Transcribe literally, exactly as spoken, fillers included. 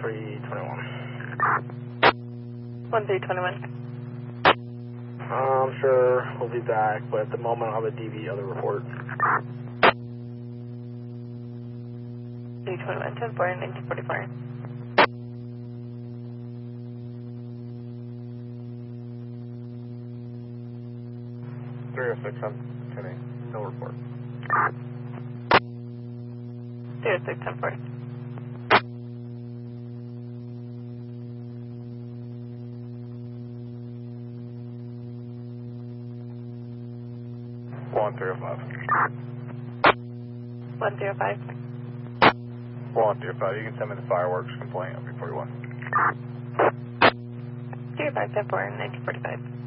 three twenty-one. one three twenty-one. I'm sure we'll be back, but at the moment I'll have a D V other report. three twenty-one, ten four, nineteen forty-four. three oh six, I'm ten eight, no report. three oh six, ten four. one three oh five. one zero five. one three oh five, you can send me the fireworks complaint on B forty-one. zero five ten four, nineteen forty-five.